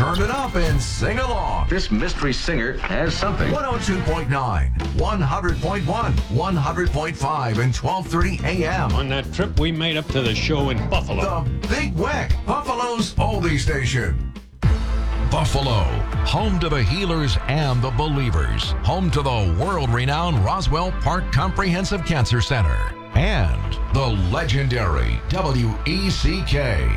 Turn it up and sing along. This mystery singer has something. 102.9, 100.1, 100.5, and 12:30 a.m. On that trip we made up to the show in Buffalo. The Big Weck, Buffalo's oldie station. Buffalo, home to the healers and the believers, home to the world-renowned Roswell Park Comprehensive Cancer Center, and the legendary WECK.